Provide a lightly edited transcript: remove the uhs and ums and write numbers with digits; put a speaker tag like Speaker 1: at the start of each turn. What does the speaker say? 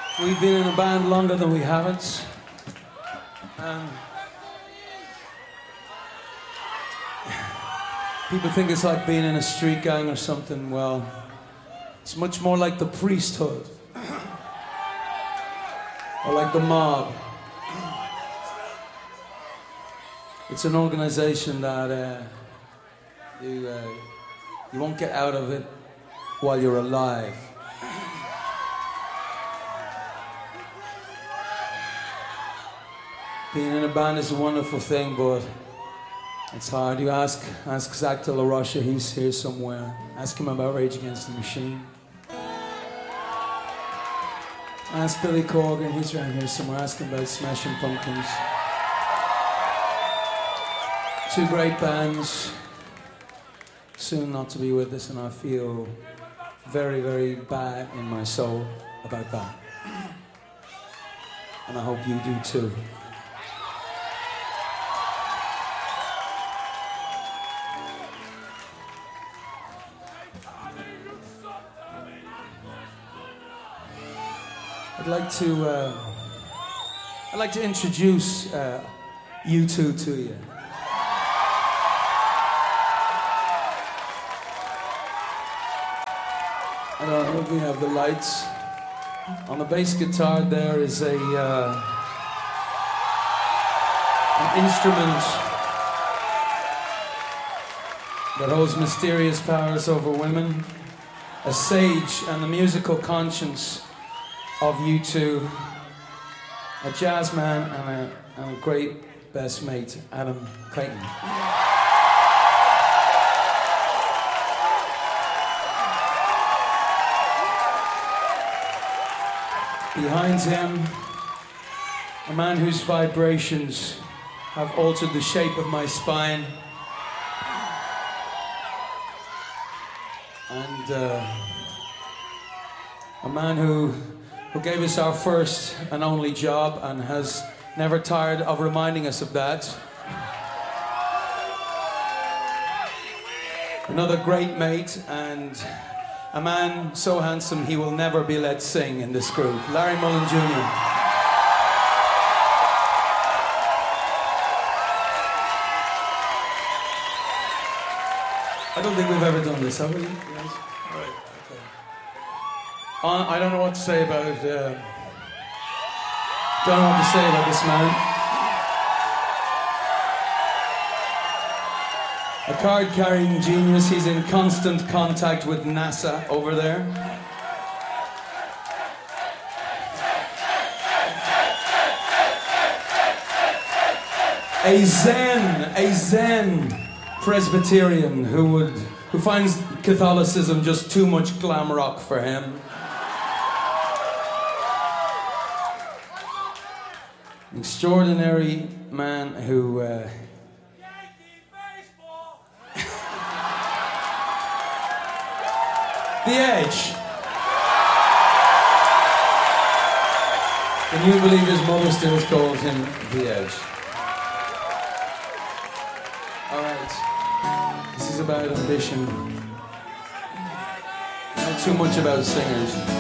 Speaker 1: We've been in a band longer than we haven't. People think it's like being in a street gang or something. Well, it's much more like the priesthood. Or like the mob. It's an organization that you won't get out of it while you're alive. Being in a band is a wonderful thing, but it's hard. You ask Zach de la Rocha, he's here somewhere. Ask him about Rage Against the Machine. Ask Billy Corgan, he's around here somewhere. Ask him about Smashing Pumpkins. Two great bands, soon not to be with us, and I feel very, very bad in my soul about that. And I hope you do too. I'd like to introduce U2 to you. I don't know if we have the lights. On the bass guitar there is an instrument that holds mysterious powers over women, a sage and the musical conscience of U2, a jazz man and a great best mate, Adam Clayton. Behind him, a man whose vibrations have altered the shape of my spine, and a man who gave us our first and only job and has never tired of reminding us of that. Another great mate and a man so handsome he will never be let sing in this group, Larry Mullen Jr. I don't think we've ever done this, have we? Yes? All right. I don't know what to say about this man. A card-carrying genius. He's in constant contact with NASA over there. A Zen Presbyterian who finds Catholicism just too much glam rock for him. Extraordinary man who The Edge. Can you believe his mother still calls him The Edge? Alright. This is about ambition. Not too much about singers.